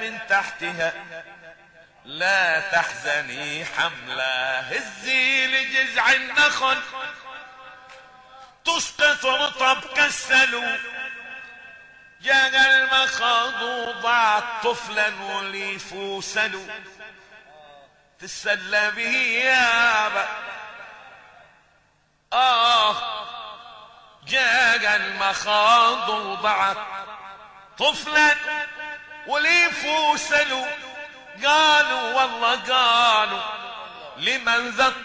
من تحتها لا تحزني حمله، هزي لجذع النخل تسقط رطب كالسلو، جاء المخاض وضعت طفلا وليفوسلو، تسلى به يابا جاء المخاض وضعت طفلا وليفوسلو، قالوا والله قالوا لمن ذا